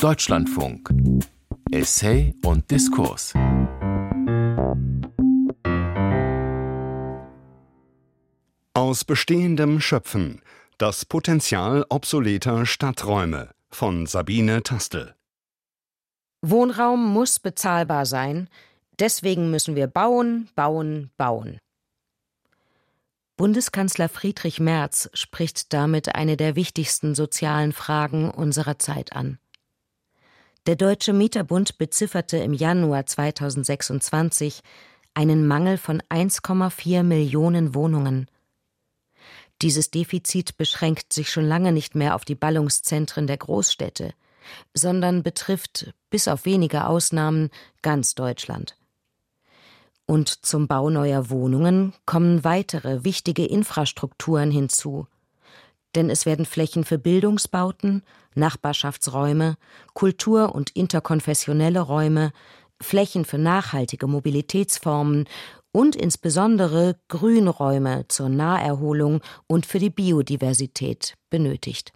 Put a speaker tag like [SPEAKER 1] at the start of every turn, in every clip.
[SPEAKER 1] Deutschlandfunk. Essay und Diskurs.
[SPEAKER 2] Aus Bestehendem schöpfen. Das Potenzial obsoleter Stadträume von Sabine Tastel.
[SPEAKER 3] Wohnraum muss bezahlbar sein, deswegen müssen wir bauen, bauen, bauen. Bundeskanzler Friedrich Merz spricht damit eine der wichtigsten sozialen Fragen unserer Zeit an. Der Deutsche Mieterbund bezifferte im Januar 2026 einen Mangel von 1,4 Millionen Wohnungen. Dieses Defizit beschränkt sich schon lange nicht mehr auf die Ballungszentren der Großstädte, sondern betrifft, bis auf wenige Ausnahmen, ganz Deutschland. Und zum Bau neuer Wohnungen kommen weitere wichtige Infrastrukturen hinzu. Denn es werden Flächen für Bildungsbauten, Nachbarschaftsräume, Kultur- und interkonfessionelle Räume, Flächen für nachhaltige Mobilitätsformen und insbesondere Grünräume zur Naherholung und für die Biodiversität benötigt.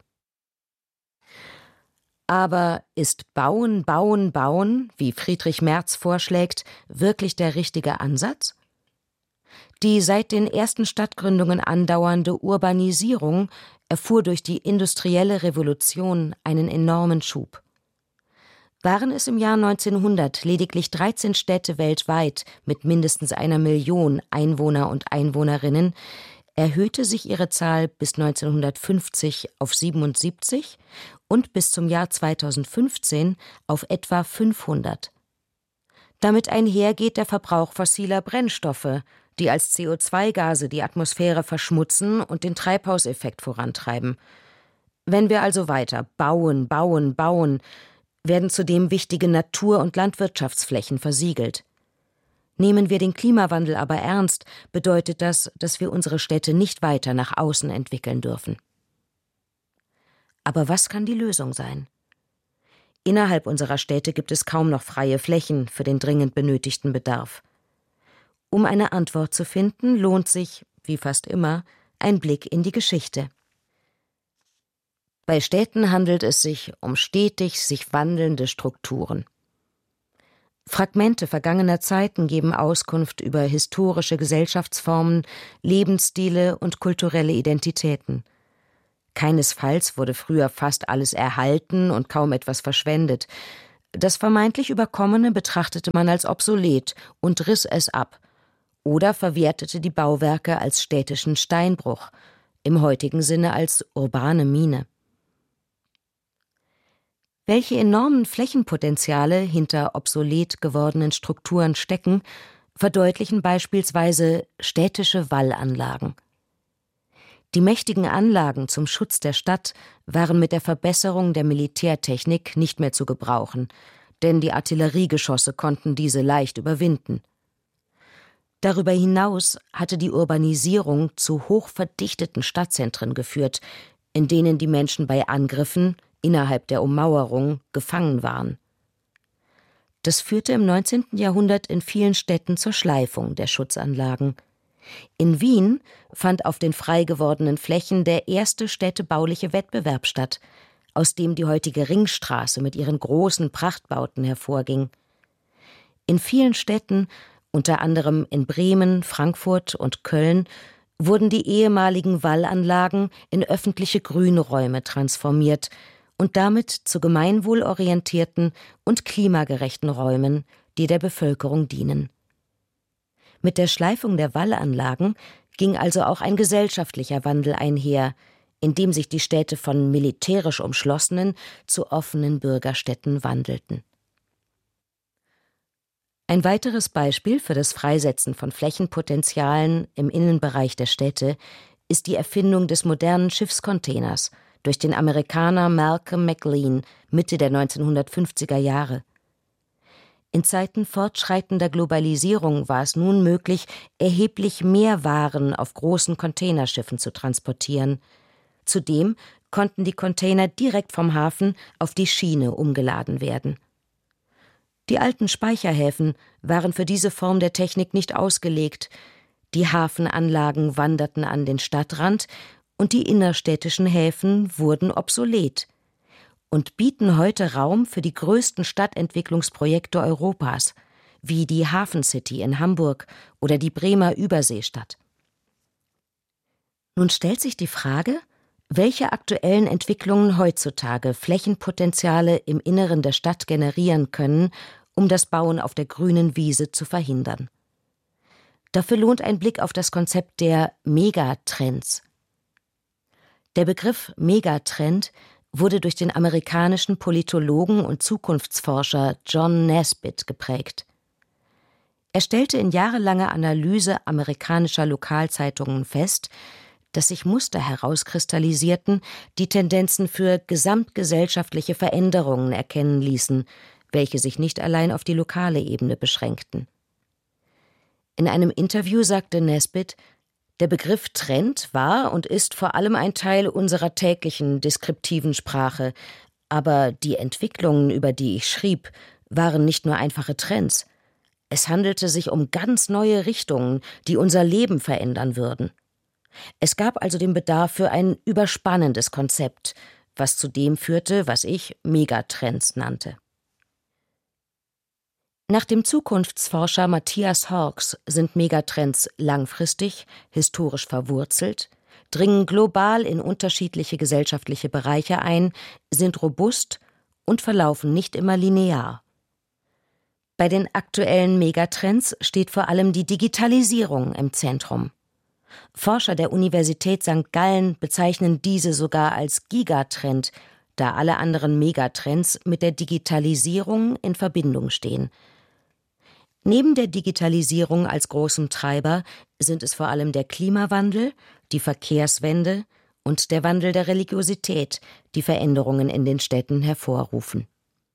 [SPEAKER 3] Aber ist Bauen, Bauen, Bauen, wie Friedrich Merz vorschlägt, wirklich der richtige Ansatz? Die seit den ersten Stadtgründungen andauernde Urbanisierung erfuhr durch die industrielle Revolution einen enormen Schub. Waren es im Jahr 1900 lediglich 13 Städte weltweit mit mindestens 1 Million Einwohner und Einwohnerinnen, erhöhte sich ihre Zahl bis 1950 auf 77 und bis zum Jahr 2015 auf etwa 500. Damit einher geht der Verbrauch fossiler Brennstoffe, die als CO2-Gase die Atmosphäre verschmutzen und den Treibhauseffekt vorantreiben. Wenn wir also weiter bauen, bauen, bauen, werden zudem wichtige Natur- und Landwirtschaftsflächen versiegelt. Nehmen wir den Klimawandel aber ernst, bedeutet das, dass wir unsere Städte nicht weiter nach außen entwickeln dürfen. Aber was kann die Lösung sein? Innerhalb unserer Städte gibt es kaum noch freie Flächen für den dringend benötigten Bedarf. Um eine Antwort zu finden, lohnt sich, wie fast immer, ein Blick in die Geschichte. Bei Städten handelt es sich um stetig sich wandelnde Strukturen. Fragmente vergangener Zeiten geben Auskunft über historische Gesellschaftsformen, Lebensstile und kulturelle Identitäten. Keinesfalls wurde früher fast alles erhalten und kaum etwas verschwendet. Das vermeintlich Überkommene betrachtete man als obsolet und riss es ab oder verwertete die Bauwerke als städtischen Steinbruch, im heutigen Sinne als urbane Mine. Welche enormen Flächenpotenziale hinter obsolet gewordenen Strukturen stecken, verdeutlichen beispielsweise städtische Wallanlagen. Die mächtigen Anlagen zum Schutz der Stadt waren mit der Verbesserung der Militärtechnik nicht mehr zu gebrauchen, denn die Artilleriegeschosse konnten diese leicht überwinden. Darüber hinaus hatte die Urbanisierung zu hochverdichteten Stadtzentren geführt, in denen die Menschen bei Angriffen innerhalb der Ummauerung gefangen waren. Das führte im 19. Jahrhundert in vielen Städten zur Schleifung der Schutzanlagen. In Wien fand auf den frei gewordenen Flächen der erste städtebauliche Wettbewerb statt, aus dem die heutige Ringstraße mit ihren großen Prachtbauten hervorging. In vielen Städten, unter anderem in Bremen, Frankfurt und Köln, wurden die ehemaligen Wallanlagen in öffentliche Grünräume transformiert und damit zu gemeinwohlorientierten und klimagerechten Räumen, die der Bevölkerung dienen. Mit der Schleifung der Wallanlagen ging also auch ein gesellschaftlicher Wandel einher, in dem sich die Städte von militärisch umschlossenen zu offenen Bürgerstädten wandelten. Ein weiteres Beispiel für das Freisetzen von Flächenpotenzialen im Innenbereich der Städte ist die Erfindung des modernen Schiffscontainers durch den Amerikaner Malcolm McLean Mitte der 1950er Jahre. In Zeiten fortschreitender Globalisierung war es nun möglich, erheblich mehr Waren auf großen Containerschiffen zu transportieren. Zudem konnten die Container direkt vom Hafen auf die Schiene umgeladen werden. Die alten Speicherhäfen waren für diese Form der Technik nicht ausgelegt. Die Hafenanlagen wanderten an den Stadtrand und die innerstädtischen Häfen wurden obsolet. und bieten heute Raum für die größten Stadtentwicklungsprojekte Europas, wie die Hafen City in Hamburg oder die Bremer Überseestadt. Nun stellt sich die Frage, welche aktuellen Entwicklungen heutzutage Flächenpotenziale im Inneren der Stadt generieren können, um das Bauen auf der grünen Wiese zu verhindern. Dafür lohnt ein Blick auf das Konzept der Megatrends. Der Begriff Megatrend wurde durch den amerikanischen Politologen und Zukunftsforscher John Naisbitt geprägt. Er stellte in jahrelanger Analyse amerikanischer Lokalzeitungen fest, dass sich Muster herauskristallisierten, die Tendenzen für gesamtgesellschaftliche Veränderungen erkennen ließen, welche sich nicht allein auf die lokale Ebene beschränkten. In einem Interview sagte Naisbitt, der Begriff Trend war und ist vor allem ein Teil unserer täglichen deskriptiven Sprache, aber die Entwicklungen, über die ich schrieb, waren nicht nur einfache Trends. Es handelte sich um ganz neue Richtungen, die unser Leben verändern würden. Es gab also den Bedarf für ein überspannendes Konzept, was zu dem führte, was ich Megatrends nannte. Nach dem Zukunftsforscher Matthias Hawkes sind Megatrends langfristig, historisch verwurzelt, dringen global in unterschiedliche gesellschaftliche Bereiche ein, sind robust und verlaufen nicht immer linear. Bei den aktuellen Megatrends steht vor allem die Digitalisierung im Zentrum. Forscher der Universität St. Gallen bezeichnen diese sogar als Gigatrend, da alle anderen Megatrends mit der Digitalisierung in Verbindung stehen. Neben der Digitalisierung als großem Treiber sind es vor allem der Klimawandel, die Verkehrswende und der Wandel der Religiosität, die Veränderungen in den Städten hervorrufen.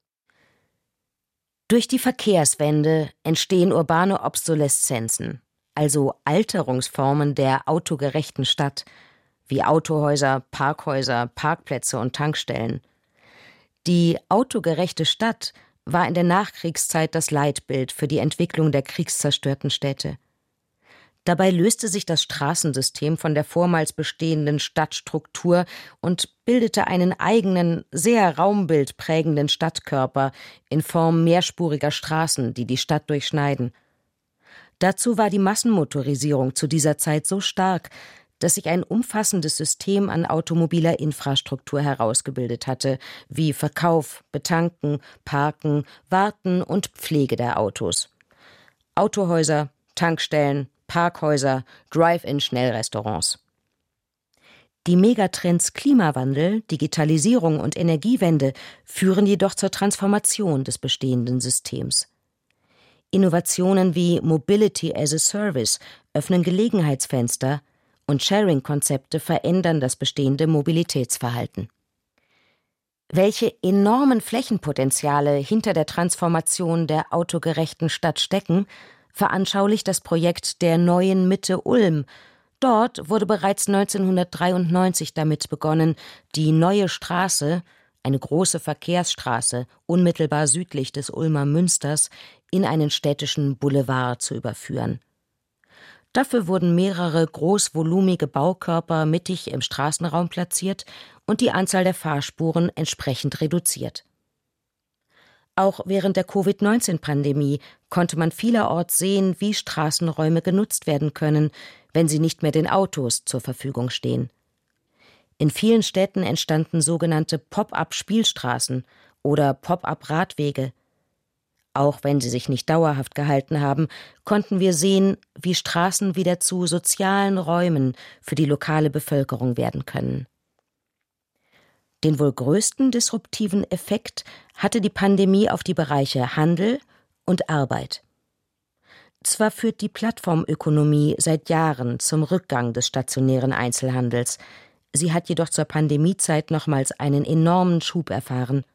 [SPEAKER 3] Durch die Verkehrswende entstehen urbane Obsoleszenzen, also Alterungsformen der autogerechten Stadt, wie Autohäuser, Parkhäuser, Parkplätze und Tankstellen. Die autogerechte Stadt war in der Nachkriegszeit das Leitbild für die Entwicklung der kriegszerstörten Städte. Dabei löste sich das Straßensystem von der vormals bestehenden Stadtstruktur und bildete einen eigenen, sehr raumbildprägenden Stadtkörper in Form mehrspuriger Straßen, die die Stadt durchschneiden. Dazu war die Massenmotorisierung zu dieser Zeit so stark, dass sich ein umfassendes System an automobiler Infrastruktur herausgebildet hatte, wie Verkauf, Betanken, Parken, Warten und Pflege der Autos. Autohäuser, Tankstellen, Parkhäuser, Drive-in-Schnellrestaurants. Die Megatrends Klimawandel, Digitalisierung und Energiewende führen jedoch zur Transformation des bestehenden Systems. Innovationen wie Mobility as a Service öffnen Gelegenheitsfenster und Sharing-Konzepte verändern das bestehende Mobilitätsverhalten. Welche enormen Flächenpotenziale hinter der Transformation der autogerechten Stadt stecken, veranschaulicht das Projekt der Neuen Mitte Ulm. Dort wurde bereits 1993 damit begonnen, die Neue Straße, eine große Verkehrsstraße unmittelbar südlich des Ulmer Münsters, in einen städtischen Boulevard zu überführen. Dafür wurden mehrere großvolumige Baukörper mittig im Straßenraum platziert und die Anzahl der Fahrspuren entsprechend reduziert. Auch während der Covid-19-Pandemie konnte man vielerorts sehen, wie Straßenräume genutzt werden können, wenn sie nicht mehr den Autos zur Verfügung stehen. In vielen Städten entstanden sogenannte Pop-up-Spielstraßen oder Pop-up-Radwege. Auch wenn sie sich nicht dauerhaft gehalten haben, konnten wir sehen, wie Straßen wieder zu sozialen Räumen für die lokale Bevölkerung werden können. Den wohl größten disruptiven Effekt hatte die Pandemie auf die Bereiche Handel und Arbeit. Zwar führt die Plattformökonomie seit Jahren zum Rückgang des stationären Einzelhandels, sie hat jedoch zur Pandemiezeit nochmals einen enormen Schub erfahren.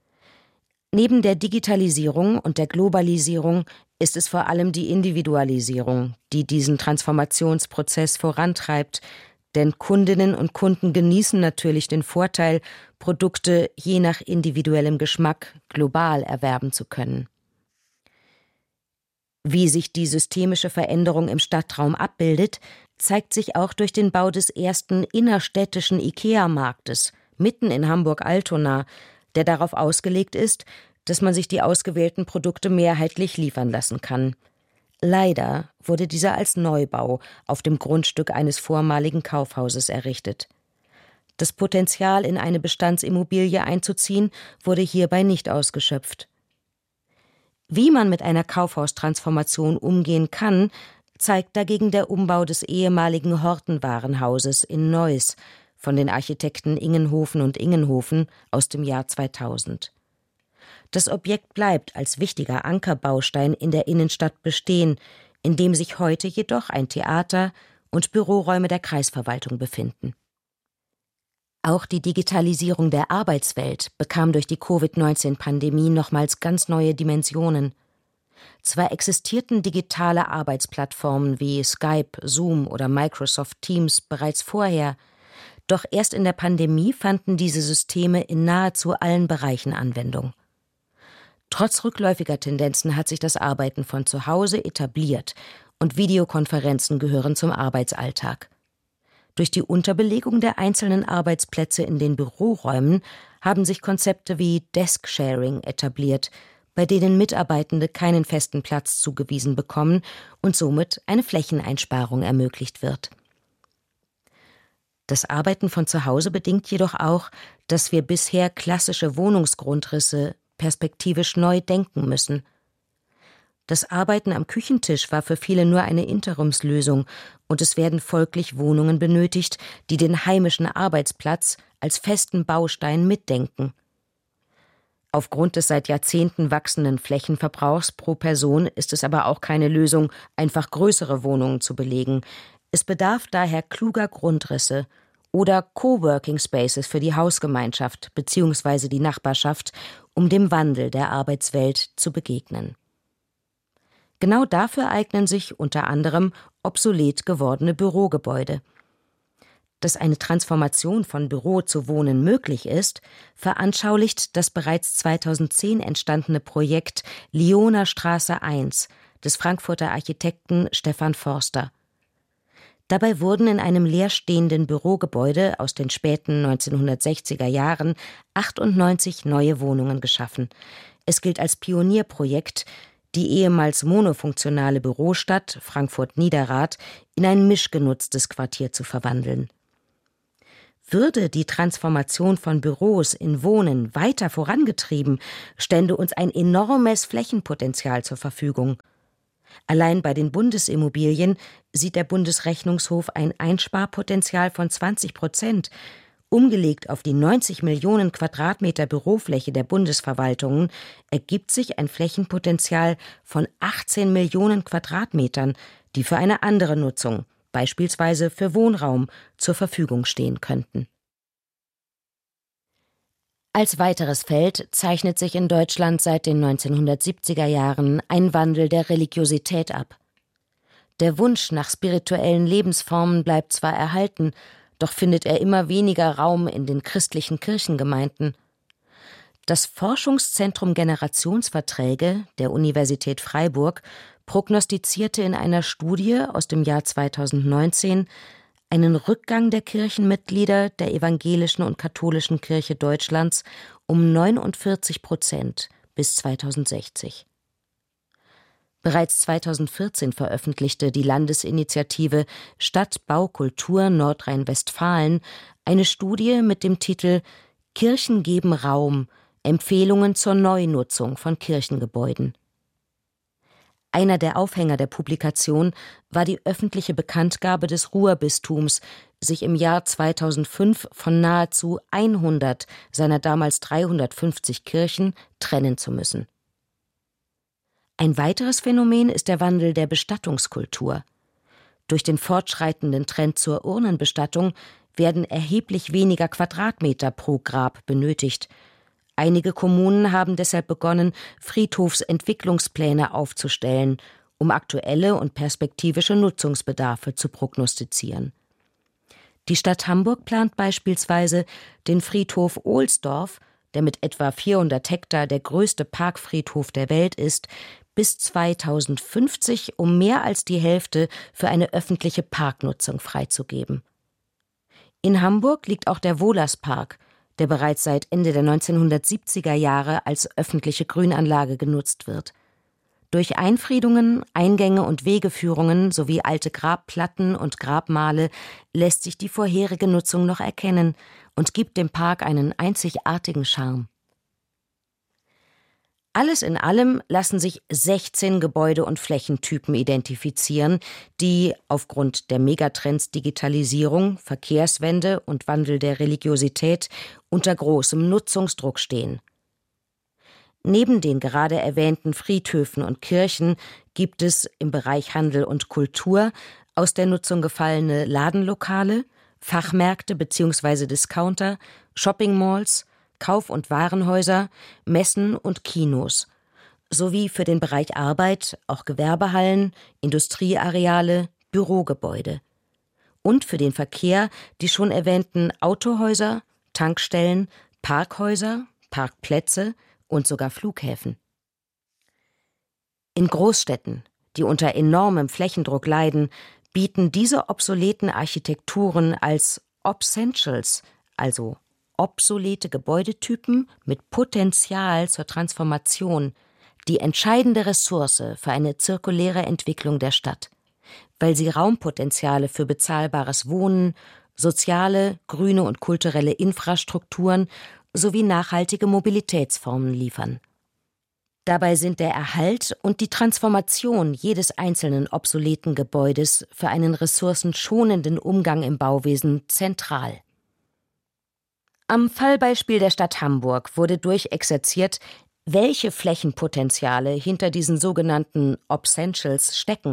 [SPEAKER 3] Neben der Digitalisierung und der Globalisierung ist es vor allem die Individualisierung, die diesen Transformationsprozess vorantreibt, denn Kundinnen und Kunden genießen natürlich den Vorteil, Produkte je nach individuellem Geschmack global erwerben zu können. Wie sich die systemische Veränderung im Stadtraum abbildet, zeigt sich auch durch den Bau des ersten innerstädtischen IKEA-Marktes mitten in Hamburg-Altona, der darauf ausgelegt ist, dass man sich die ausgewählten Produkte mehrheitlich liefern lassen kann. Leider wurde dieser als Neubau auf dem Grundstück eines vormaligen Kaufhauses errichtet. Das Potenzial, in eine Bestandsimmobilie einzuziehen, wurde hierbei nicht ausgeschöpft. Wie man mit einer Kaufhaustransformation umgehen kann, zeigt dagegen der Umbau des ehemaligen Hortenwarenhauses in Neuss von den Architekten Ingenhofen und Ingenhofen aus dem Jahr 2000. Das Objekt bleibt als wichtiger Ankerbaustein in der Innenstadt bestehen, in dem sich heute jedoch ein Theater und Büroräume der Kreisverwaltung befinden. Auch die Digitalisierung der Arbeitswelt bekam durch die Covid-19-Pandemie nochmals ganz neue Dimensionen. Zwar existierten digitale Arbeitsplattformen wie Skype, Zoom oder Microsoft Teams bereits vorher, doch erst in der Pandemie fanden diese Systeme in nahezu allen Bereichen Anwendung. Trotz rückläufiger Tendenzen hat sich das Arbeiten von zu Hause etabliert und Videokonferenzen gehören zum Arbeitsalltag. Durch die Unterbelegung der einzelnen Arbeitsplätze in den Büroräumen haben sich Konzepte wie Desk-Sharing etabliert, bei denen Mitarbeitende keinen festen Platz zugewiesen bekommen und somit eine Flächeneinsparung ermöglicht wird. Das Arbeiten von zu Hause bedingt jedoch auch, dass wir bisher klassische Wohnungsgrundrisse perspektivisch neu denken müssen. Das Arbeiten am Küchentisch war für viele nur eine Interimslösung und es werden folglich Wohnungen benötigt, die den heimischen Arbeitsplatz als festen Baustein mitdenken. Aufgrund des seit Jahrzehnten wachsenden Flächenverbrauchs pro Person ist es aber auch keine Lösung, einfach größere Wohnungen zu belegen. Es bedarf daher kluger Grundrisse oder Coworking Spaces für die Hausgemeinschaft bzw. die Nachbarschaft, um dem Wandel der Arbeitswelt zu begegnen. Genau dafür eignen sich unter anderem obsolet gewordene Bürogebäude. Dass eine Transformation von Büro zu Wohnen möglich ist, veranschaulicht das bereits 2010 entstandene Projekt Lioner Straße 1 des Frankfurter Architekten Stefan Forster. Dabei wurden in einem leerstehenden Bürogebäude aus den späten 1960er Jahren 98 neue Wohnungen geschaffen. Es gilt als Pionierprojekt, die ehemals monofunktionale Bürostadt Frankfurt-Niederrad in ein mischgenutztes Quartier zu verwandeln. Würde die Transformation von Büros in Wohnen weiter vorangetrieben, stände uns ein enormes Flächenpotenzial zur Verfügung. Allein bei den Bundesimmobilien sieht der Bundesrechnungshof ein Einsparpotenzial von 20%. Umgelegt auf die 90 Millionen Quadratmeter Bürofläche der Bundesverwaltungen ergibt sich ein Flächenpotenzial von 18 Millionen Quadratmetern, die für eine andere Nutzung, beispielsweise für Wohnraum, zur Verfügung stehen könnten. Als weiteres Feld zeichnet sich in Deutschland seit den 1970er Jahren ein Wandel der Religiosität ab. Der Wunsch nach spirituellen Lebensformen bleibt zwar erhalten, doch findet er immer weniger Raum in den christlichen Kirchengemeinden. Das Forschungszentrum Generationsverträge der Universität Freiburg prognostizierte in einer Studie aus dem Jahr 2019 einen Rückgang der Kirchenmitglieder der evangelischen und katholischen Kirche Deutschlands um 49% bis 2060. Bereits 2014 veröffentlichte die Landesinitiative Stadtbaukultur Nordrhein-Westfalen eine Studie mit dem Titel »Kirchen geben Raum – Empfehlungen zur Neunutzung von Kirchengebäuden«. Einer der Aufhänger der Publikation war die öffentliche Bekanntgabe des Ruhrbistums, sich im Jahr 2005 von nahezu 100 seiner damals 350 Kirchen trennen zu müssen. Ein weiteres Phänomen ist der Wandel der Bestattungskultur. Durch den fortschreitenden Trend zur Urnenbestattung werden erheblich weniger Quadratmeter pro Grab benötigt. Einige Kommunen haben deshalb begonnen, Friedhofsentwicklungspläne aufzustellen, um aktuelle und perspektivische Nutzungsbedarfe zu prognostizieren. Die Stadt Hamburg plant beispielsweise, den Friedhof Ohlsdorf, der mit etwa 400 Hektar der größte Parkfriedhof der Welt ist, bis 2050 um mehr als die Hälfte für eine öffentliche Parknutzung freizugeben. In Hamburg liegt auch der Wohlerspark, der bereits seit Ende der 1970er Jahre als öffentliche Grünanlage genutzt wird. Durch Einfriedungen, Eingänge und Wegeführungen sowie alte Grabplatten und Grabmale lässt sich die vorherige Nutzung noch erkennen und gibt dem Park einen einzigartigen Charme. Alles in allem lassen sich 16 Gebäude- und Flächentypen identifizieren, die aufgrund der Megatrends Digitalisierung, Verkehrswende und Wandel der Religiosität unter großem Nutzungsdruck stehen. Neben den gerade erwähnten Friedhöfen und Kirchen gibt es im Bereich Handel und Kultur aus der Nutzung gefallene Ladenlokale, Fachmärkte bzw. Discounter, Shoppingmalls, Kauf- und Warenhäuser, Messen und Kinos, sowie für den Bereich Arbeit auch Gewerbehallen, Industrieareale, Bürogebäude. Und für den Verkehr die schon erwähnten Autohäuser, Tankstellen, Parkhäuser, Parkplätze und sogar Flughäfen. In Großstädten, die unter enormem Flächendruck leiden, bieten diese obsoleten Architekturen als Obsentials, also obsolete Gebäudetypen mit Potenzial zur Transformation, die entscheidende Ressource für eine zirkuläre Entwicklung der Stadt, weil sie Raumpotenziale für bezahlbares Wohnen, soziale, grüne und kulturelle Infrastrukturen sowie nachhaltige Mobilitätsformen liefern. Dabei sind der Erhalt und die Transformation jedes einzelnen obsoleten Gebäudes für einen ressourcenschonenden Umgang im Bauwesen zentral. Am Fallbeispiel der Stadt Hamburg wurde durchexerziert, welche Flächenpotenziale hinter diesen sogenannten Obsentials stecken.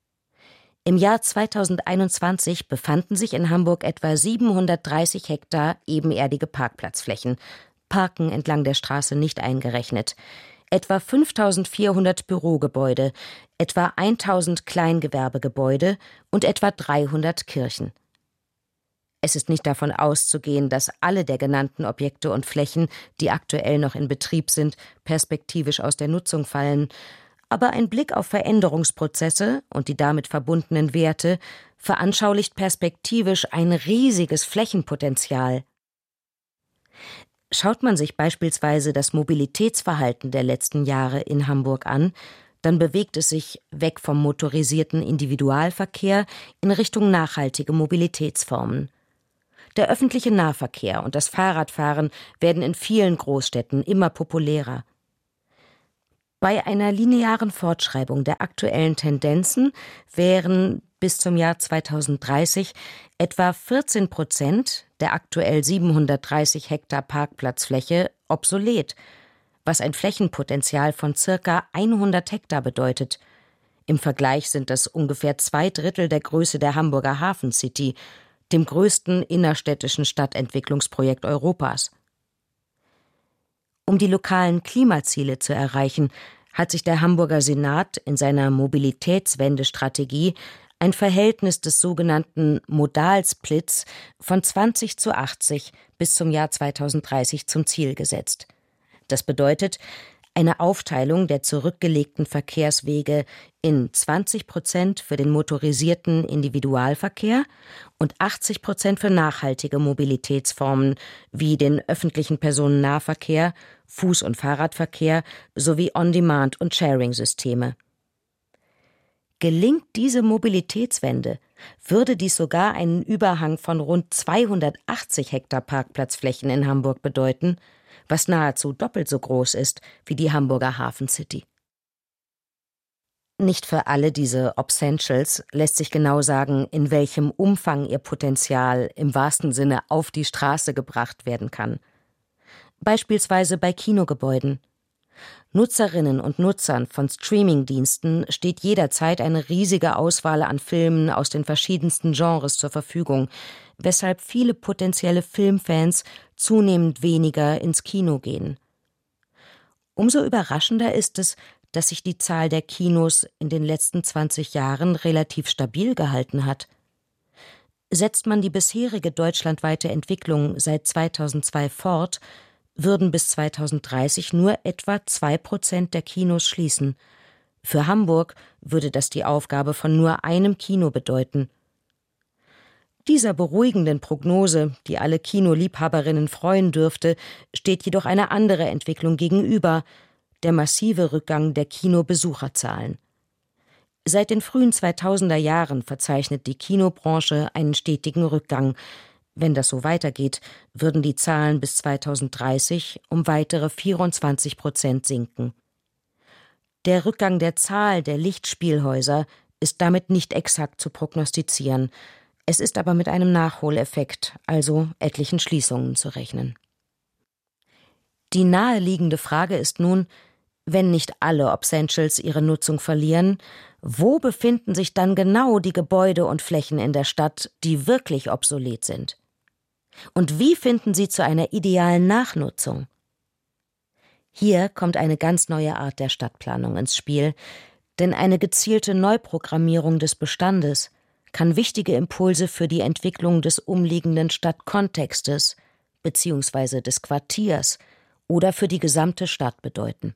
[SPEAKER 3] Im Jahr 2021 befanden sich in Hamburg etwa 730 Hektar ebenerdige Parkplatzflächen, Parken entlang der Straße nicht eingerechnet, etwa 5.400 Bürogebäude, etwa 1.000 Kleingewerbegebäude und etwa 300 Kirchen. Es ist nicht davon auszugehen, dass alle der genannten Objekte und Flächen, die aktuell noch in Betrieb sind, perspektivisch aus der Nutzung fallen, aber ein Blick auf Veränderungsprozesse und die damit verbundenen Werte veranschaulicht perspektivisch ein riesiges Flächenpotenzial. Schaut man sich beispielsweise das Mobilitätsverhalten der letzten Jahre in Hamburg an, dann bewegt es sich weg vom motorisierten Individualverkehr in Richtung nachhaltige Mobilitätsformen. Der öffentliche Nahverkehr und das Fahrradfahren werden in vielen Großstädten immer populärer. Bei einer linearen Fortschreibung der aktuellen Tendenzen wären bis zum Jahr 2030 etwa 14% der aktuell 730 Hektar Parkplatzfläche obsolet, was ein Flächenpotenzial von ca. 100 Hektar bedeutet. Im Vergleich sind das ungefähr 2/3 der Größe der Hamburger Hafen City, dem größten innerstädtischen Stadtentwicklungsprojekt Europas. Um die lokalen Klimaziele zu erreichen, hat sich der Hamburger Senat in seiner Mobilitätswendestrategie ein Verhältnis des sogenannten Modalsplits von 20:80 bis zum Jahr 2030 zum Ziel gesetzt. Das bedeutet eine Aufteilung der zurückgelegten Verkehrswege in 20% für den motorisierten Individualverkehr und 80% für nachhaltige Mobilitätsformen wie den öffentlichen Personennahverkehr, Fuß- und Fahrradverkehr sowie On-Demand- und Sharing-Systeme. Gelingt diese Mobilitätswende, würde dies sogar einen Überhang von rund 280 Hektar Parkplatzflächen in Hamburg bedeuten, was nahezu doppelt so groß ist wie die Hamburger Hafen City. Nicht für alle diese Obsentials lässt sich genau sagen, in welchem Umfang ihr Potenzial im wahrsten Sinne auf die Straße gebracht werden kann. Beispielsweise bei Kinogebäuden. Nutzerinnen und Nutzern von Streamingdiensten steht jederzeit eine riesige Auswahl an Filmen aus den verschiedensten Genres zur Verfügung, weshalb viele potenzielle Filmfans zunehmend weniger ins Kino gehen. Umso überraschender ist es, dass sich die Zahl der Kinos in den letzten 20 Jahren relativ stabil gehalten hat. Setzt man die bisherige deutschlandweite Entwicklung seit 2002 fort, würden bis 2030 nur etwa 2% der Kinos schließen. Für Hamburg würde das die Aufgabe von nur einem Kino bedeuten. Dieser beruhigenden Prognose, die alle Kinoliebhaberinnen freuen dürfte, steht jedoch eine andere Entwicklung gegenüber: der massive Rückgang der Kinobesucherzahlen. Seit den frühen 2000er Jahren verzeichnet die Kinobranche einen stetigen Rückgang. Wenn das so weitergeht, würden die Zahlen bis 2030 um weitere 24% sinken. Der Rückgang der Zahl der Lichtspielhäuser ist damit nicht exakt zu prognostizieren. Es ist aber mit einem Nachholeffekt, also etlichen Schließungen, zu rechnen. Die naheliegende Frage ist nun: Wenn nicht alle Obsentials ihre Nutzung verlieren, wo befinden sich dann genau die Gebäude und Flächen in der Stadt, die wirklich obsolet sind? Und wie finden sie zu einer idealen Nachnutzung? Hier kommt eine ganz neue Art der Stadtplanung ins Spiel, denn eine gezielte Neuprogrammierung des Bestandes kann wichtige Impulse für die Entwicklung des umliegenden Stadtkontextes bzw. des Quartiers oder für die gesamte Stadt bedeuten.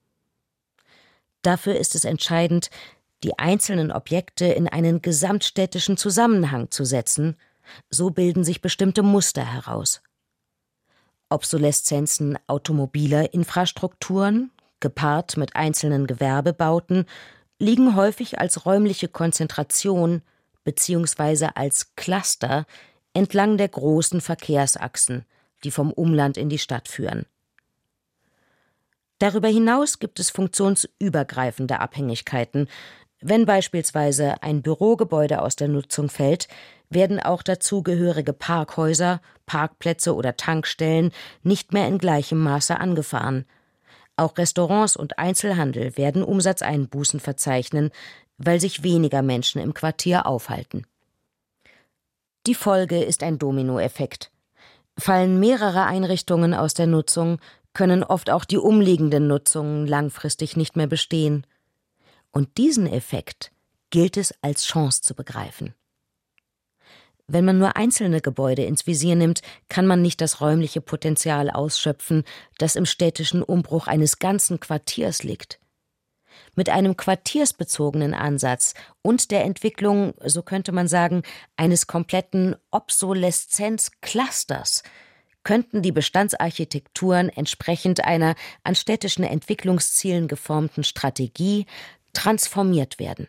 [SPEAKER 3] Dafür ist es entscheidend, die einzelnen Objekte in einen gesamtstädtischen Zusammenhang zu setzen. So bilden sich bestimmte Muster heraus. Obsoleszenzen automobiler Infrastrukturen, gepaart mit einzelnen Gewerbebauten, liegen häufig als räumliche Konzentration bzw. als Cluster entlang der großen Verkehrsachsen, die vom Umland in die Stadt führen. Darüber hinaus gibt es funktionsübergreifende Abhängigkeiten. Wenn beispielsweise ein Bürogebäude aus der Nutzung fällt, werden auch dazugehörige Parkhäuser, Parkplätze oder Tankstellen nicht mehr in gleichem Maße angefahren. Auch Restaurants und Einzelhandel werden Umsatzeinbußen verzeichnen, weil sich weniger Menschen im Quartier aufhalten. Die Folge ist ein Dominoeffekt. Fallen mehrere Einrichtungen aus der Nutzung, können oft auch die umliegenden Nutzungen langfristig nicht mehr bestehen. Und diesen Effekt gilt es als Chance zu begreifen. Wenn man nur einzelne Gebäude ins Visier nimmt, kann man nicht das räumliche Potenzial ausschöpfen, das im städtischen Umbruch eines ganzen Quartiers liegt. Mit einem quartiersbezogenen Ansatz und der Entwicklung, so könnte man sagen, eines kompletten Obsoleszenz-Clusters könnten die Bestandsarchitekturen entsprechend einer an städtischen Entwicklungszielen geformten Strategie transformiert werden.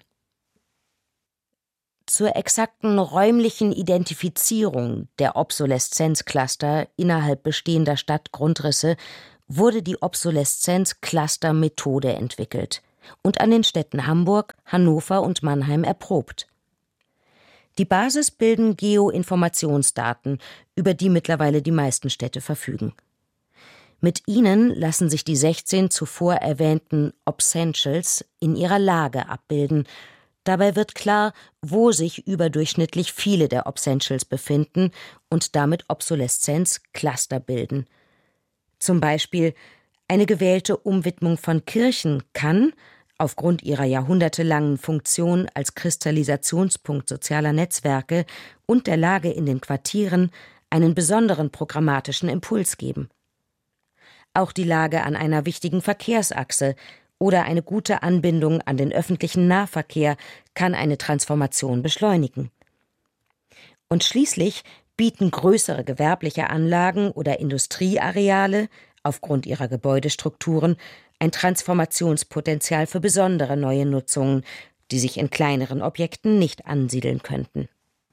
[SPEAKER 3] Zur exakten räumlichen Identifizierung der Obsoleszenzcluster innerhalb bestehender Stadtgrundrisse wurde die Obsoleszenz-Cluster-Methode entwickelt und an den Städten Hamburg, Hannover und Mannheim erprobt. Die Basis bilden Geoinformationsdaten, über die mittlerweile die meisten Städte verfügen. Mit ihnen lassen sich die 16 zuvor erwähnten Obsentials in ihrer Lage abbilden. Dabei wird klar, wo sich überdurchschnittlich viele der Obsentials befinden und damit Obsoleszenz-Cluster bilden. Zum Beispiel eine gewählte Umwidmung von Kirchen kann, aufgrund ihrer jahrhundertelangen Funktion als Kristallisationspunkt sozialer Netzwerke und der Lage in den Quartieren, einen besonderen programmatischen Impuls geben. Auch die Lage an einer wichtigen Verkehrsachse oder eine gute Anbindung an den öffentlichen Nahverkehr kann eine Transformation beschleunigen. Und schließlich bieten größere gewerbliche Anlagen oder Industrieareale aufgrund ihrer Gebäudestrukturen ein Transformationspotenzial für besondere neue Nutzungen, die sich in kleineren Objekten nicht ansiedeln könnten.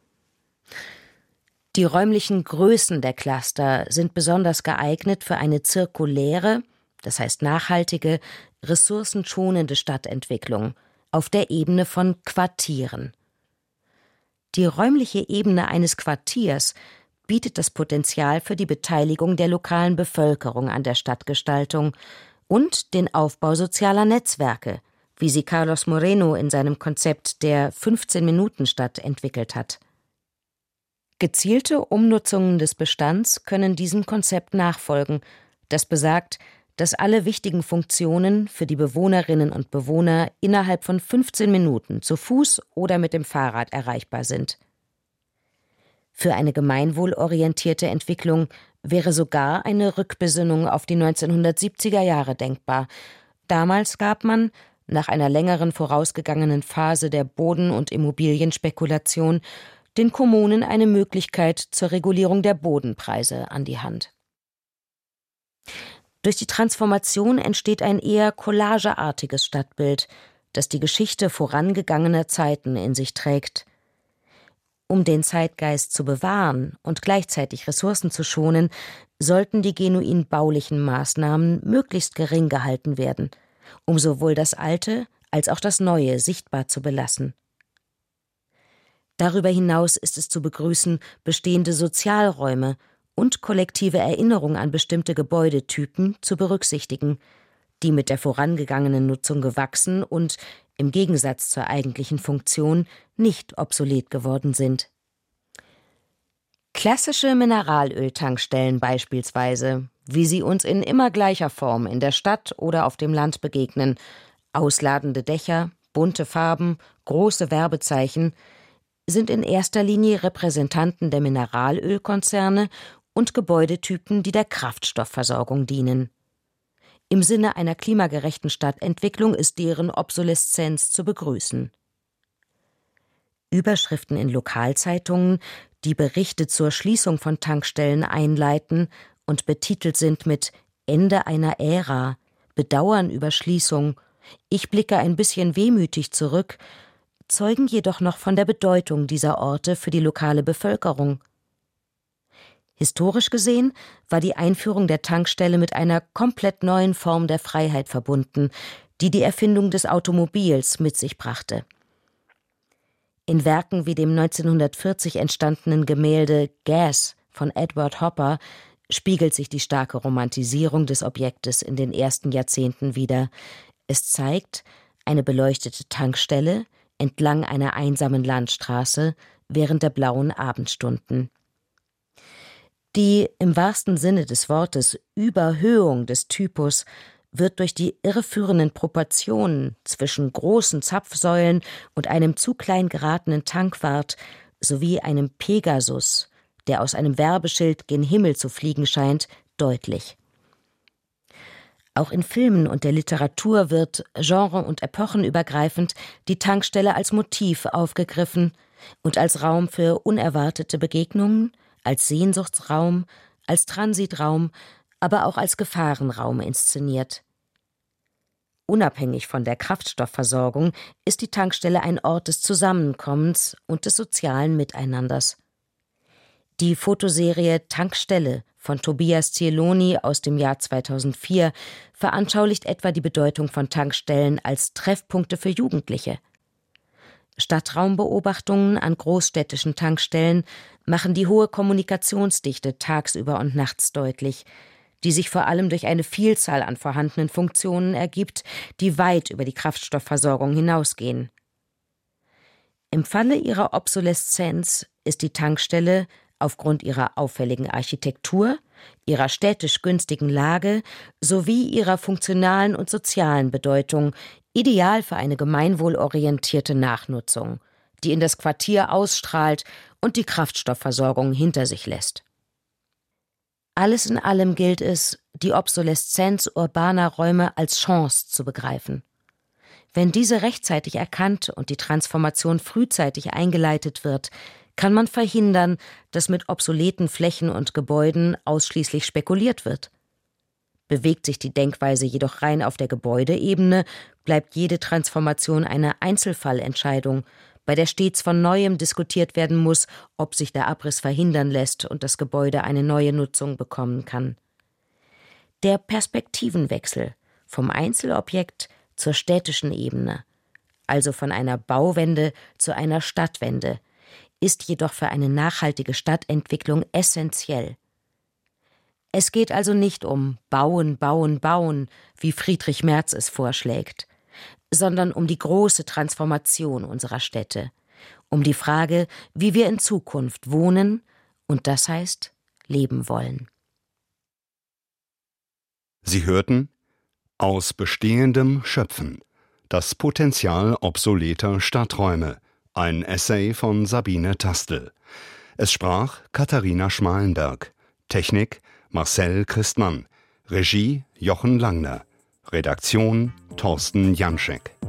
[SPEAKER 3] Die räumlichen Größen der Cluster sind besonders geeignet für eine zirkuläre, das heißt nachhaltige, ressourcenschonende Stadtentwicklung auf der Ebene von Quartieren. Die räumliche Ebene eines Quartiers bietet das Potenzial für die Beteiligung der lokalen Bevölkerung an der Stadtgestaltung und den Aufbau sozialer Netzwerke, wie sie Carlos Moreno in seinem Konzept der 15-Minuten-Stadt entwickelt hat. Gezielte Umnutzungen des Bestands können diesem Konzept nachfolgen, das besagt, dass alle wichtigen Funktionen für die Bewohnerinnen und Bewohner innerhalb von 15 Minuten zu Fuß oder mit dem Fahrrad erreichbar sind. Für eine gemeinwohlorientierte Entwicklung wäre sogar eine Rückbesinnung auf die 1970er Jahre denkbar. Damals gab man, nach einer längeren vorausgegangenen Phase der Boden- und Immobilienspekulation, den Kommunen eine Möglichkeit zur Regulierung der Bodenpreise an die Hand. Durch die Transformation entsteht ein eher collageartiges Stadtbild, das die Geschichte vorangegangener Zeiten in sich trägt. Um den Zeitgeist zu bewahren und gleichzeitig Ressourcen zu schonen, sollten die genuin baulichen Maßnahmen möglichst gering gehalten werden, um sowohl das Alte als auch das Neue sichtbar zu belassen. Darüber hinaus ist es zu begrüßen, bestehende Sozialräume und kollektive Erinnerung an bestimmte Gebäudetypen zu berücksichtigen, die mit der vorangegangenen Nutzung gewachsen und, im Gegensatz zur eigentlichen Funktion, nicht obsolet geworden sind. Klassische Mineralöltankstellen beispielsweise, wie sie uns in immer gleicher Form in der Stadt oder auf dem Land begegnen, ausladende Dächer, bunte Farben, große Werbezeichen, sind in erster Linie Repräsentanten der Mineralölkonzerne und Gebäudetypen, die der Kraftstoffversorgung dienen. Im Sinne einer klimagerechten Stadtentwicklung ist deren Obsoleszenz zu begrüßen. Überschriften in Lokalzeitungen, die Berichte zur Schließung von Tankstellen einleiten und betitelt sind mit »Ende einer Ära«, »Bedauern über Schließung«, »Ich blicke ein bisschen wehmütig zurück«, zeugen jedoch noch von der Bedeutung dieser Orte für die lokale Bevölkerung. Historisch gesehen war die Einführung der Tankstelle mit einer komplett neuen Form der Freiheit verbunden, die die Erfindung des Automobils mit sich brachte. In Werken wie dem 1940 entstandenen Gemälde »Gas« von Edward Hopper spiegelt sich die starke Romantisierung des Objektes in den ersten Jahrzehnten wider. Es zeigt eine beleuchtete Tankstelle entlang einer einsamen Landstraße während der blauen Abendstunden. Die im wahrsten Sinne des Wortes Überhöhung des Typus wird durch die irreführenden Proportionen zwischen großen Zapfsäulen und einem zu klein geratenen Tankwart sowie einem Pegasus, der aus einem Werbeschild gen Himmel zu fliegen scheint, deutlich. Auch in Filmen und der Literatur wird, genre- und epochenübergreifend, die Tankstelle als Motiv aufgegriffen und als Raum für unerwartete Begegnungen, als Sehnsuchtsraum, als Transitraum, aber auch als Gefahrenraum inszeniert. Unabhängig von der Kraftstoffversorgung ist die Tankstelle ein Ort des Zusammenkommens und des sozialen Miteinanders. Die Fotoserie »Tankstelle« von Tobias Zieloni aus dem Jahr 2004 veranschaulicht etwa die Bedeutung von Tankstellen als Treffpunkte für Jugendliche. Stadtraumbeobachtungen an großstädtischen Tankstellen machen die hohe Kommunikationsdichte tagsüber und nachts deutlich, die sich vor allem durch eine Vielzahl an vorhandenen Funktionen ergibt, die weit über die Kraftstoffversorgung hinausgehen. Im Falle ihrer Obsoleszenz ist die Tankstelle aufgrund ihrer auffälligen Architektur, ihrer städtisch günstigen Lage sowie ihrer funktionalen und sozialen Bedeutung ideal für eine gemeinwohlorientierte Nachnutzung, die in das Quartier ausstrahlt und die Kraftstoffversorgung hinter sich lässt. Alles in allem gilt es, die Obsoleszenz urbaner Räume als Chance zu begreifen. Wenn diese rechtzeitig erkannt und die Transformation frühzeitig eingeleitet wird, kann man verhindern, dass mit obsoleten Flächen und Gebäuden ausschließlich spekuliert wird. Bewegt sich die Denkweise jedoch rein auf der Gebäudeebene, bleibt jede Transformation eine Einzelfallentscheidung, bei der stets von Neuem diskutiert werden muss, ob sich der Abriss verhindern lässt und das Gebäude eine neue Nutzung bekommen kann. Der Perspektivenwechsel vom Einzelobjekt zur städtischen Ebene, also von einer Bauwende zu einer Stadtwende, ist jedoch für eine nachhaltige Stadtentwicklung essentiell. Es geht also nicht um Bauen, Bauen, Bauen, wie Friedrich Merz es vorschlägt, sondern um die große Transformation unserer Städte, um die Frage, wie wir in Zukunft wohnen und das heißt, leben wollen.
[SPEAKER 2] Sie hörten »Aus Bestehendem schöpfen. Das Potenzial obsoleter Stadträume«, ein Essay von Sabine Tastel. Es sprach Katharina Schmalenberg. Technik Marcel Christmann. Regie Jochen Langner. Redaktion Thorsten Janschek.